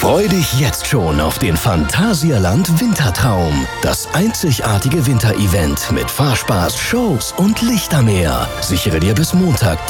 Freu dich jetzt schon auf den Phantasialand Wintertraum. Das einzigartige Winterevent mit Fahrspaß, Shows und Lichtermeer. Sichere dir bis Montag